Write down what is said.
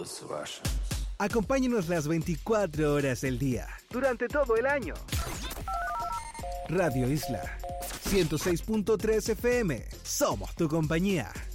Acompáñenos las 24 horas del día, durante todo el año. Radio Isla 106.3 FM. Somos tu compañía.